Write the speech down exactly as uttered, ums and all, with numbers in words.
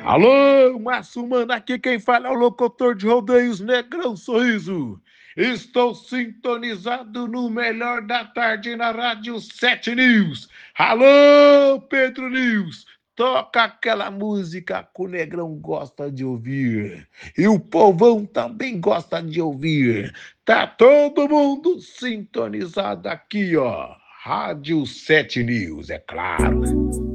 Alô, Massumana, aqui quem fala é o locutor de rodeios Negrão Sorriso. Estou sintonizado no melhor da tarde na Rádio sete News. Alô, Pedro News, toca aquela música que o Negrão gosta de ouvir. E o povão também gosta de ouvir. Tá todo mundo sintonizado aqui, ó. Rádio sete News, é claro.